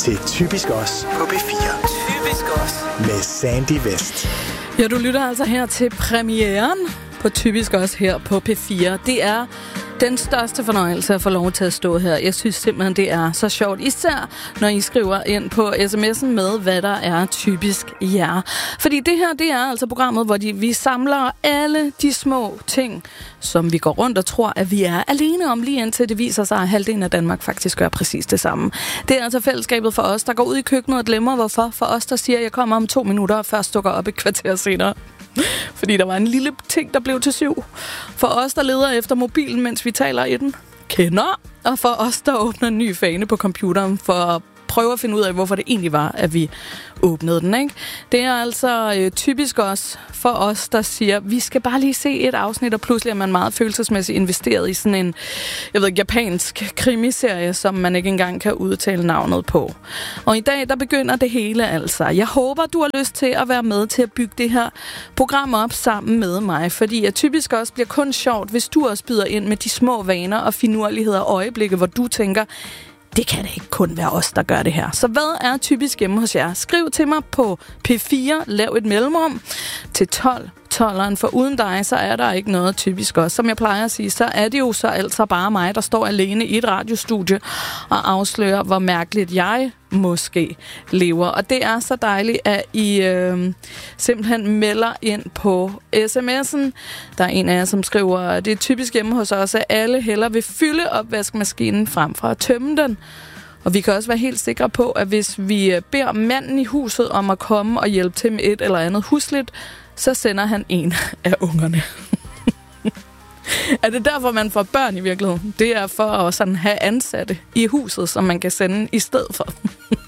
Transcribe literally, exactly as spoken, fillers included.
til Typisk Os på P fire. Typisk Os. Med Sandy Vest. Ja, du lytter altså her til premieren på Typisk Os her på P fire. Det er den største fornøjelse at få lov til at stå her. Jeg synes simpelthen, det er så sjovt. Især når I skriver ind på sms'en med, hvad der er typisk jer. Fordi det her, det er altså programmet, hvor de, vi samler alle de små ting, som vi går rundt og tror, at vi er alene om, lige indtil det viser sig, at halvdelen af Danmark faktisk gør præcis det samme. Det er altså fællesskabet for os, der går ud i køkkenet og glemmer hvorfor. For os, der siger, at jeg kommer om to minutter og først dukker op et kvarter senere. Fordi der var en lille ting, der blev til syv. For os, der leder efter mobilen, mens vi taler i den, kender. Og for os, der åbner en ny fane på computeren for at prøve at finde ud af, hvorfor det egentlig var, at vi åbnede den, ikke? Det er altså øh, typisk også for os, der siger, vi skal bare lige se et afsnit, og pludselig er man meget følelsesmæssigt investeret i sådan en, jeg ved ikke, japansk krimiserie, som man ikke engang kan udtale navnet på. Og i dag, der begynder det hele altså. Jeg håber, du har lyst til at være med til at bygge det her program op sammen med mig, fordi at typisk også bliver kun sjovt, hvis du også byder ind med de små vaner og finurligheder og øjeblikke, hvor du tænker, det kan det ikke kun være os, der gør det her. Så hvad er typisk hjemme hos jer? Skriv til mig på P fire, lav et mellemrum til tolv tolveren, for uden dig, så er der ikke noget typisk også. Som jeg plejer at sige, så er det jo så altså bare mig, der står alene i et radiostudie og afslører, hvor mærkeligt jeg måske lever. Og det er så dejligt, at I øh, simpelthen melder ind på sms'en. Der er en af jer, som skriver, at det er typisk hjemme hos os, at alle heller vil fylde opvaskemaskinen frem for at tømme den. Og vi kan også være helt sikre på, at hvis vi beder manden i huset om at komme og hjælpe til med et eller andet husligt, så sender han en af ungerne. Er det derfor, man får børn i virkeligheden? Det er for at sådan have ansatte i huset, som man kan sende i stedet for.